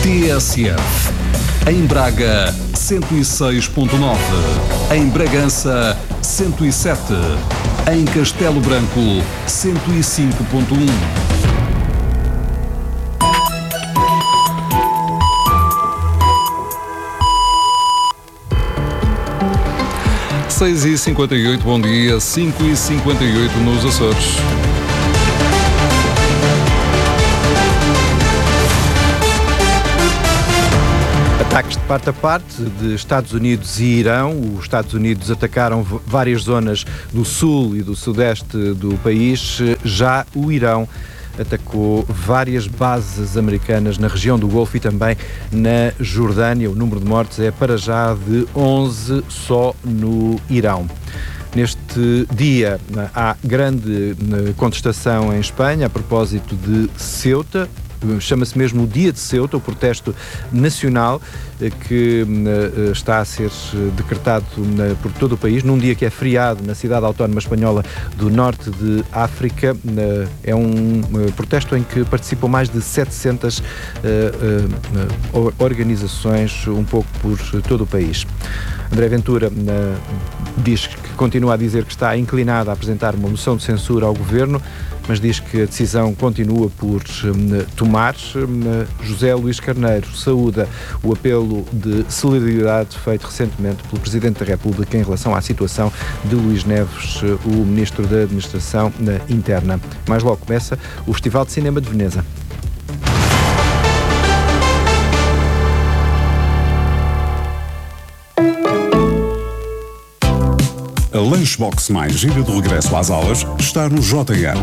TSF. Em Braga, 106.9. Em Bragança, 107. Em Castelo Branco, 105.1. 6h58, bom dia, 5h58 nos Açores. Ataques de parte a parte de Estados Unidos e Irão. Os Estados Unidos atacaram várias zonas do sul e do sudeste do país. Já o Irão atacou várias bases americanas na região do Golfo e também na Jordânia. O número de mortes é para já de 11 só no Irão. Neste dia há grande contestação em Espanha a propósito de Ceuta. Chama-se mesmo o Dia de Ceuta, o protesto nacional que está a ser decretado por todo o país, num dia que é feriado na cidade autónoma espanhola do norte de África. É um protesto em que participam mais de 700 organizações, um pouco por todo o país. André Ventura diz que continua a dizer que está inclinado a apresentar uma moção de censura ao governo, mas diz que a decisão continua por tomar. José Luís Carneiro saúda o apelo de solidariedade feito recentemente pelo Presidente da República em relação à situação de Luís Neves, o Ministro da Administração Interna. Mais logo começa o Festival de Cinema de Veneza. A Lunchbox mais gira do regresso às aulas está no JN.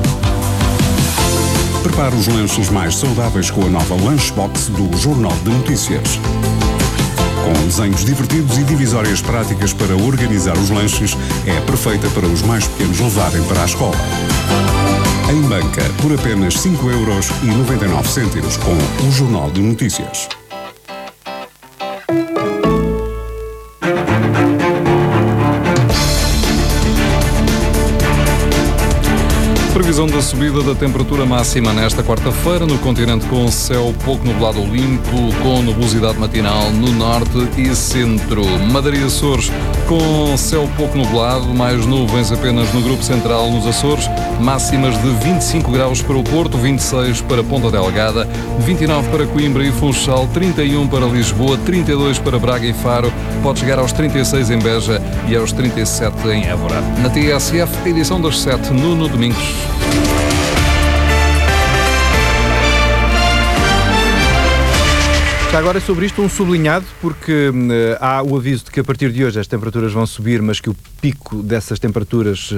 Prepare os lanches mais saudáveis com a nova Lunchbox do Jornal de Notícias. Com desenhos divertidos e divisórias práticas para organizar os lanches, é perfeita para os mais pequenos levarem para a escola. Em banca, por apenas 5,99€ com o Jornal de Notícias. Previsão da subida da temperatura máxima nesta quarta-feira no continente, com céu pouco nublado ou limpo, com nubosidade matinal no norte e centro. Madeira e Açores com céu pouco nublado, mais nuvens apenas no grupo central nos Açores, máximas de 25 graus para o Porto, 26 para Ponta Delgada, 29 para Coimbra e Funchal, 31 para Lisboa, 32 para Braga e Faro, pode chegar aos 36 em Beja e aos 37 em Évora. Na TSF, edição das 7, Nuno Domingos. Já agora sobre isto um sublinhado, porque há o aviso de que a partir de hoje as temperaturas vão subir, mas que o pico dessas temperaturas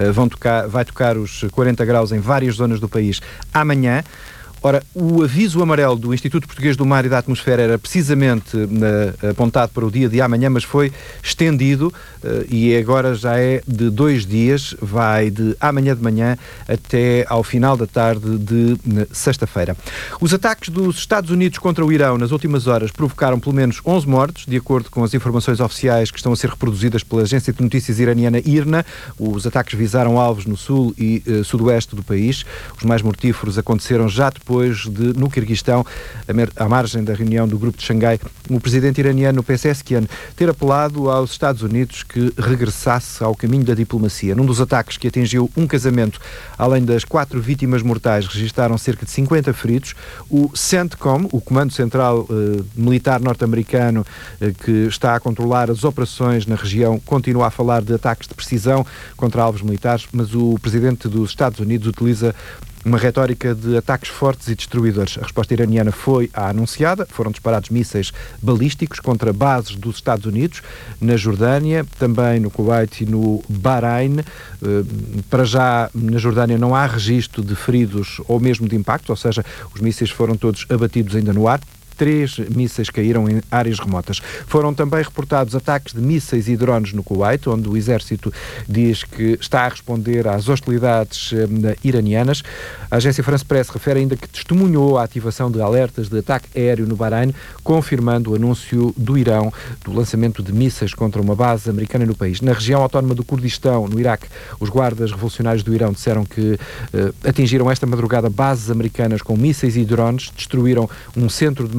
vai tocar os 40 graus em várias zonas do país amanhã. Ora, o aviso amarelo do Instituto Português do Mar e da Atmosfera era precisamente apontado para o dia de amanhã, mas foi estendido e agora já é de 2 dias, vai de amanhã de manhã até ao final da tarde de sexta-feira. Os ataques dos Estados Unidos contra o Irão nas últimas horas provocaram pelo menos 11 mortos, de acordo com as informações oficiais que estão a ser reproduzidas pela agência de notícias iraniana IRNA. Os ataques visaram alvos no sul e sudoeste do país. Os mais mortíferos aconteceram já depois de, no Quirguistão, à margem da reunião do Grupo de Xangai, o presidente iraniano Pezeshkian ter apelado aos Estados Unidos que regressasse ao caminho da diplomacia. Num dos ataques que atingiu um casamento, além das 4 vítimas mortais, registaram cerca de 50 feridos. O CENTCOM, o Comando Central Militar norte-americano que está a controlar as operações na região, continua a falar de ataques de precisão contra alvos militares, mas o presidente dos Estados Unidos utiliza uma retórica de ataques fortes e destruidores. A resposta iraniana foi a anunciada. Foram disparados mísseis balísticos contra bases dos Estados Unidos, na Jordânia, também no Kuwait e no Bahrein. Para já, na Jordânia não há registro de feridos ou mesmo de impacto, ou seja, os mísseis foram todos abatidos ainda no ar. 3 mísseis caíram em áreas remotas. Foram também reportados ataques de mísseis e drones no Kuwait, onde o exército diz que está a responder às hostilidades iranianas. A agência France Press refere ainda que testemunhou a ativação de alertas de ataque aéreo no Bahrein, confirmando o anúncio do Irão do lançamento de mísseis contra uma base americana no país. Na região autónoma do Kurdistão, no Iraque, os guardas revolucionários do Irão disseram que atingiram esta madrugada bases americanas com mísseis e drones, destruíram um centro de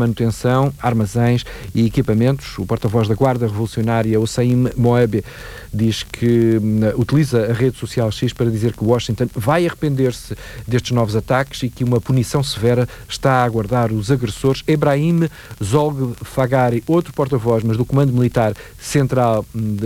manutenção, armazéns e equipamentos. O porta-voz da Guarda Revolucionária, Hossein Moabi, diz que utiliza a rede social X para dizer que Washington vai arrepender-se destes novos ataques e que uma punição severa está a aguardar os agressores. Ebrahim Zolg Fagari, outro porta-voz, mas do Comando Militar Central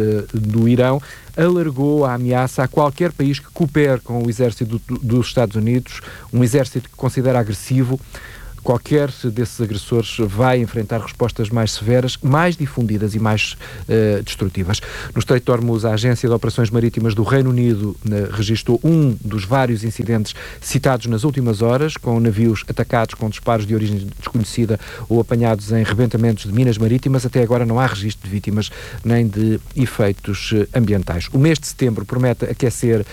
do Irão, alargou a ameaça a qualquer país que coopere com o exército dos Estados Unidos, um exército que considera agressivo. Qualquer desses agressores vai enfrentar respostas mais severas, mais difundidas e mais destrutivas. No Estreito de Hormuz, a Agência de Operações Marítimas do Reino Unido registrou um dos vários incidentes citados nas últimas horas, com navios atacados com disparos de origem desconhecida ou apanhados em rebentamentos de minas marítimas. Até agora não há registro de vítimas nem de efeitos ambientais. O mês de setembro promete aquecer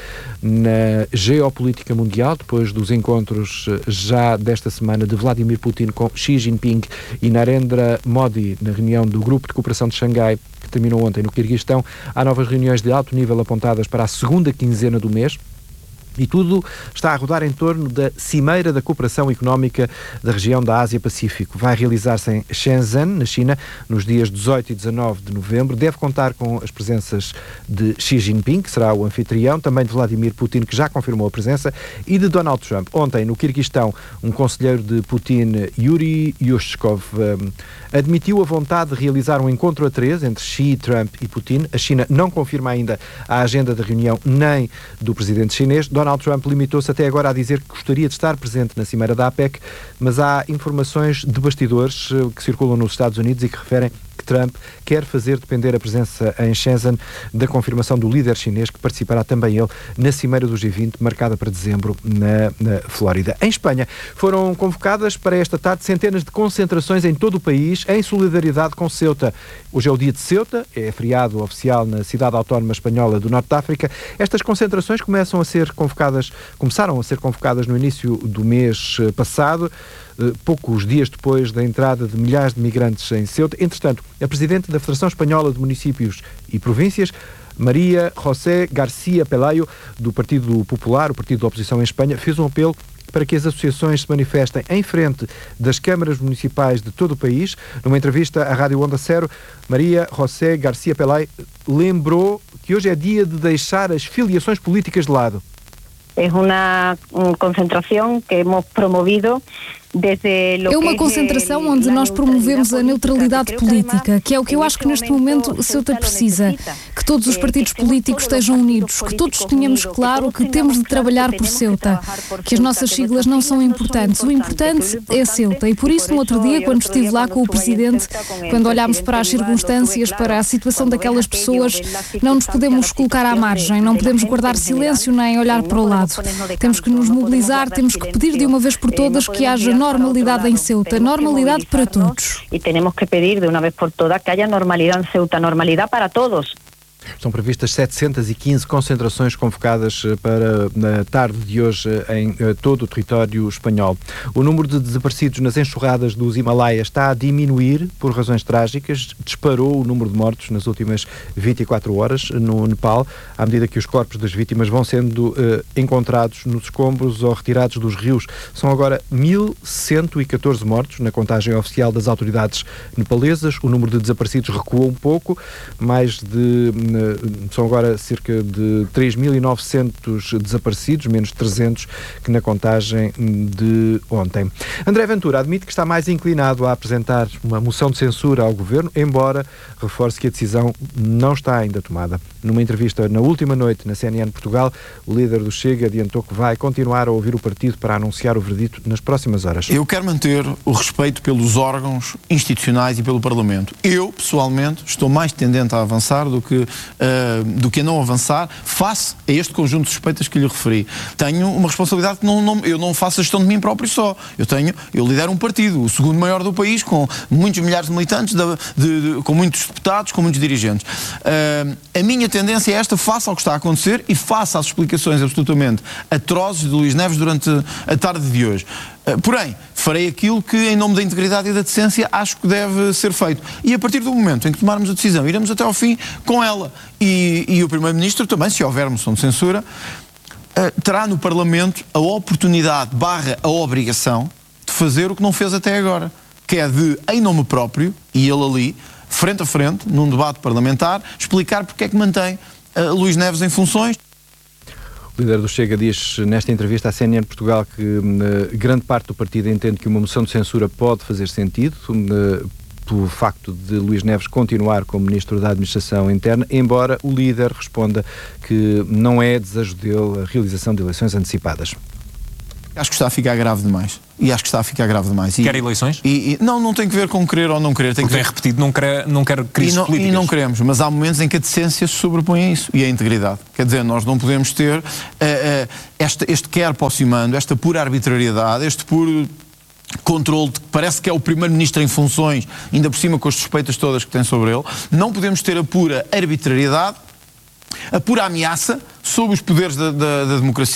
na geopolítica mundial, depois dos encontros já desta semana de Vladimir Putin com Xi Jinping e Narendra Modi na reunião do Grupo de Cooperação de Xangai, que terminou ontem no Quirguistão. Há novas reuniões de alto nível apontadas para a segunda quinzena do mês. E tudo está a rodar em torno da Cimeira da Cooperação Económica da região da Ásia-Pacífico. Vai realizar-se em Shenzhen, na China, nos dias 18 e 19 de novembro. Deve contar com as presenças de Xi Jinping, que será o anfitrião, também de Vladimir Putin, que já confirmou a presença, e de Donald Trump. Ontem, no Quirguistão, um conselheiro de Putin, Yuri Yushkov, admitiu a vontade de realizar um encontro a três entre Xi, Trump e Putin. A China não confirma ainda a agenda da reunião nem do presidente chinês. Donald Trump limitou-se até agora a dizer que gostaria de estar presente na Cimeira da APEC, mas há informações de bastidores que circulam nos Estados Unidos e que referem que Trump quer fazer depender a presença em Shenzhen da confirmação do líder chinês, que participará também ele na Cimeira do G20, marcada para dezembro na Flórida. Em Espanha, foram convocadas para esta tarde centenas de concentrações em todo o país, em solidariedade com Ceuta. Hoje é o dia de Ceuta, é feriado oficial na cidade autónoma espanhola do Norte de África. Estas concentrações começaram a ser convocadas no início do mês passado, poucos dias depois da entrada de milhares de migrantes em Ceuta. Entretanto, a Presidente da Federação Espanhola de Municípios e Províncias, Maria José García Pelayo, do Partido Popular, o partido da oposição em Espanha, fez um apelo para que as associações se manifestem em frente das câmaras municipais de todo o país. Numa entrevista à Rádio Onda Cero, Maria José García Pelayo lembrou que hoje é dia de deixar as filiações políticas de lado. É uma concentração que hemos promovido. É uma concentração onde nós promovemos a neutralidade política, que é o que eu acho que neste momento Ceuta precisa. Que todos os partidos políticos estejam unidos, que todos tenhamos claro que temos de trabalhar por Ceuta, que as nossas siglas não são importantes. O importante é Ceuta. E por isso, no outro dia, quando estive lá com o Presidente, quando olhámos para as circunstâncias, para a situação daquelas pessoas, não nos podemos colocar à margem, não podemos guardar silêncio nem olhar para o lado. Temos que nos mobilizar, temos que pedir de uma vez por todas que haja normalidade em Ceuta, normalidade para todos. E temos que pedir de uma vez por todas que haja normalidade em Ceuta, normalidade para todos. São previstas 715 concentrações convocadas para na tarde de hoje em todo o território espanhol. O número de desaparecidos nas enxurradas dos Himalaias está a diminuir por razões trágicas. Disparou o número de mortos nas últimas 24 horas no Nepal, à medida que os corpos das vítimas vão sendo encontrados nos escombros ou retirados dos rios. São agora 1.114 mortos na contagem oficial das autoridades nepalesas. O número de desaparecidos recuou um pouco, são agora cerca de 3.900 desaparecidos, menos 300 que na contagem de ontem. André Ventura admite que está mais inclinado a apresentar uma moção de censura ao Governo, embora reforce que a decisão não está ainda tomada. Numa entrevista na última noite na CNN Portugal, o líder do Chega adiantou que vai continuar a ouvir o partido para anunciar o verdito nas próximas horas. Eu quero manter o respeito pelos órgãos institucionais e pelo Parlamento. Eu, pessoalmente, estou mais tendente a avançar do que a não avançar face a este conjunto de suspeitas que lhe referi. Tenho uma responsabilidade que eu não faço a gestão de mim próprio só. Eu lidero um partido, o segundo maior do país, com muitos milhares de militantes, com muitos deputados, com muitos dirigentes. A minha tendência é esta, face ao que está a acontecer e face às explicações absolutamente atrozes de Luís Neves durante a tarde de hoje. Porém, farei aquilo que, em nome da integridade e da decência, acho que deve ser feito. E a partir do momento em que tomarmos a decisão, iremos até ao fim com ela. E o Primeiro-Ministro também, se houver moção de censura, terá no Parlamento a oportunidade / a obrigação de fazer o que não fez até agora, que é de, em nome próprio, e ele ali, frente a frente, num debate parlamentar, explicar porque é que mantém Luís Neves em funções. O líder do Chega diz nesta entrevista à CNN Portugal que grande parte do partido entende que uma moção de censura pode fazer sentido pelo facto de Luís Neves continuar como Ministro da Administração Interna, embora o líder responda que não é desejo dele a realização de eleições antecipadas. Acho que está a ficar grave demais. Quer eleições? Não tem que ver com querer ou não querer. Porque tem repetido, não quer crises políticas. E não queremos, mas há momentos em que a decência se sobrepõe a isso e a integridade. Quer dizer, nós não podemos ter este quer posse mando, esta pura arbitrariedade, este puro controle de que parece que é o primeiro-ministro em funções, ainda por cima com as suspeitas todas que tem sobre ele. Não podemos ter a pura arbitrariedade, a pura ameaça sobre os poderes da democracia.